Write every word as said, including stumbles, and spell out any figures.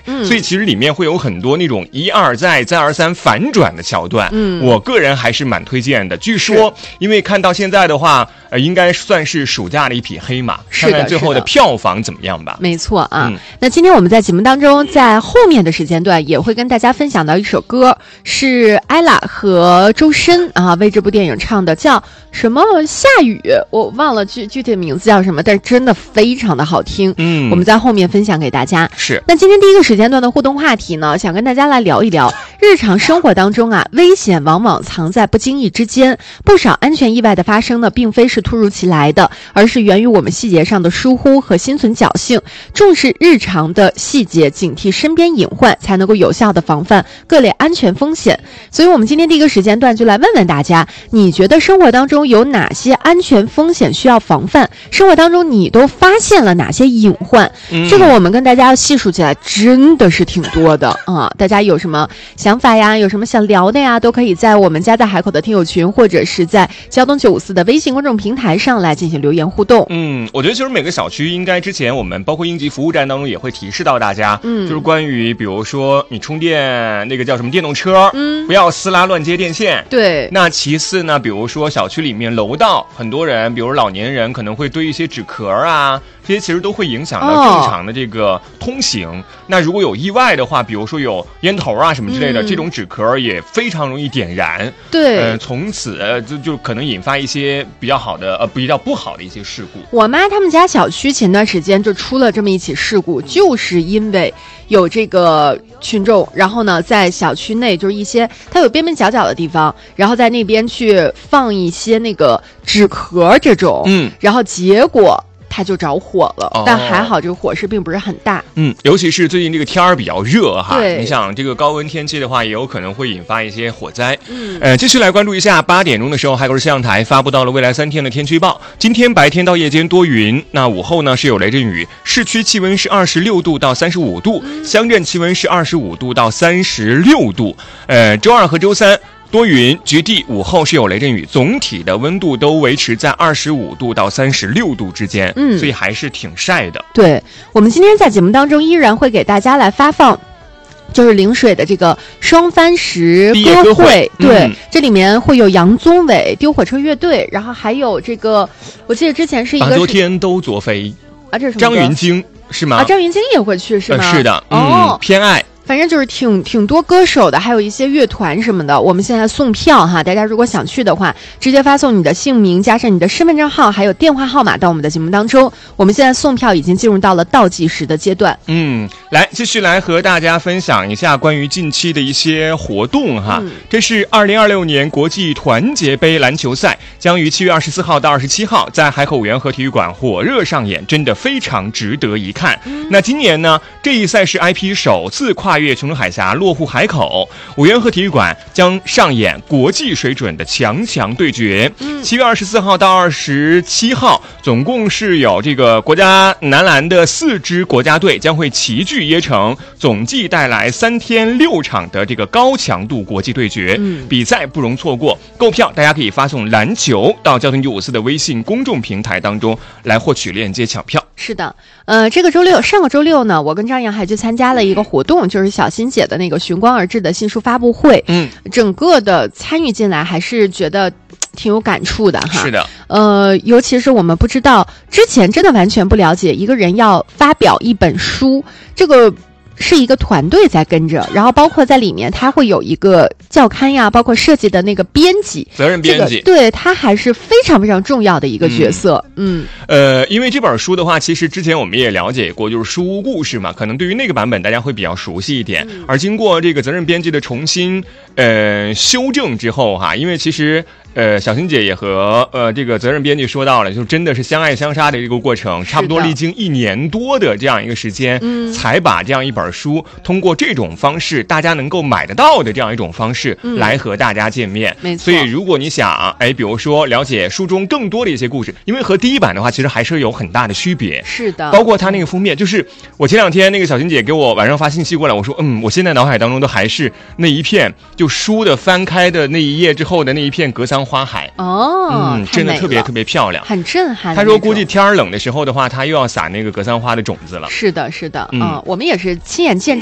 嗯， 所以其实里面会有很多那种一而再再而三反转的桥段。 嗯， 我个人还是蛮推荐的。据说因为看到现在的话，呃，应该算是暑假的一匹黑马，看看最后的票房怎么样吧。 没错啊、 嗯， 那今天我们在节目当中，在后面的时间段也会跟大家分享到一首歌，是艾拉和周深啊为这部电影唱的，叫什么下雨，我忘了具具体的名字叫什么，但是真的非常的好听。 嗯， 我们在后面分享给大家。 是。 那今天第一个时间段的互动话题呢，想跟大家来聊一聊日常生活当中啊，危险往往藏在不经意之间。不少安全意外的发生呢，并非是突如其来的，而是源于我们细节上的疏忽和心存侥幸。重视日常的细节，警惕身边隐患，才能够有效的防范各类安全风险。所以我们今天第一个时间段就来问问大家，你觉得生活当中有哪些安全风险需要防范？生活当中你都发现了哪些隐患？ 嗯、 这个我们跟大家细数起来真的是挺多的啊！大家有什么想法呀，有什么想聊的呀，都可以在我们家在海口的听友群，或者是在交通九五四的微信公众平台上来进行留言互动。 嗯，我觉得其实每个小区应该之前我们包括应急服务站当中也会提示到大家， 嗯， 就是关于比如说你充电那个叫什么电动车， 嗯， 不要撕拉乱接电线。 对。 那其次呢，比如说小区里面楼道，很多人比如老年人可能会堆一些纸壳啊，这些其实都会影响到正常的这个通行。哦、那如果有意外的话，比如说有烟头啊什么之类的，嗯、这种纸壳也非常容易点燃。 对， 呃，从此就就可能引发一些比较好的呃比较不好的一些事故。 我妈他们家小区前段时间就出了这么一起事故，就是因为有这个群众，然后呢在小区内就是一些它有边边角角的地方，然后在那边去放一些那个纸壳这种， 嗯， 然后结果它就着火了、 哦、 但还好这个火势并不是很大。 嗯，尤其是最近这个天儿比较热哈， 对， 你想这个高温天气的话，也有可能会引发一些火灾。 嗯， 呃，继续来关注一下八点钟的时候，海口市气象台发布到了未来三天的天气预报。今天白天到夜间多云，那午后呢是有雷阵雨，市区气温是二十六度到三十五度， 嗯、 乡镇气温是二十五度到三十六度。呃，周二和周三多云，局地午后是有雷阵雨，总体的温度都维持在二十五度到三十六度之间， 嗯， 所以还是挺晒的。 对，我们今天在节目当中依然会给大家来发放。就是陵水的这个双番石歌会，对、嗯，这里面会有杨宗纬、丢火车乐队，然后还有这个，我记得之前是一个把昨天都作废啊，这是什么？ 张云京是吗？ 啊，张云京也会去是吗？ 呃、是的， 哦， 嗯、偏爱。 反正就是挺挺多歌手的，还有一些乐团什么的。我们现在送票哈，大家如果想去的话，直接发送你的姓名加上你的身份证号还有电话号码到我们的节目当中。我们现在送票已经进入到了倒计时的阶段。 嗯，来继续来和大家分享一下关于近期的一些活动哈。嗯、这是二零二六年国际团结杯篮球赛，将于七月二十四号到二十七号在海口五缘河体育馆火热上演，真的非常值得一看。嗯、那今年呢，这一赛事 I P 首次跨。跨越琼州海峡落户海口，五缘河体育馆将上演国际水准的强强对决。七、嗯、月二十四号到二十七号，总共是有这个国家男篮的四支国家队将会齐聚椰城，总计带来三天六场的这个高强度国际对决，嗯、比赛不容错过。购票大家可以发送篮球到交通九五四的微信公众平台当中来获取链接抢票。 是的，呃，这个周六，上个周六呢，我跟张扬还去参加了一个活动，就是小欣姐的那个寻光而至的新书发布会。 嗯， 整个的参与进来，还是觉得挺有感触的哈。 是的， 呃，尤其是我们不知道之前真的完全不了解，一个人要发表一本书，这个是一个团队在跟着，然后包括在里面他会有一个校刊呀，包括设计的那个编辑， 责任编辑， 这个、对他还是非常非常重要的一个角色。嗯， 嗯呃，因为这本书的话，其实之前我们也了解过，就是书屋故事嘛，可能对于那个版本大家会比较熟悉一点。嗯、而经过这个责任编辑的重新呃修正之后哈，因为其实。呃，小欣姐也和呃这个责任编辑说到了，就真的是相爱相杀的这个过程，差不多历经一年多的这样一个时间，嗯，才把这样一本书通过这种方式，大家能够买得到的这样一种方式、嗯、来和大家见面。 没错。 所以如果你想，哎，比如说了解书中更多的一些故事，因为和第一版的话，其实还是有很大的区别。 是的。 包括它那个封面，就是我前两天那个小欣姐给我晚上发信息过来，我说，嗯，我现在脑海当中都还是那一片，就书的翻开的那一页之后的那一片格桑花海。 哦。 嗯，真的特别特别漂亮， 很震撼。 他说估计天儿冷的时候的话，他又要撒那个格桑花的种子了。 是的，是的， 嗯， 嗯，我们也是亲眼见证。